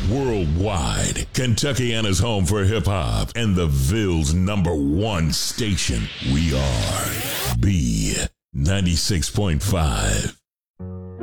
worldwide. Kentuckiana's home for hip hop and the Ville's #1 station. We are B96.5.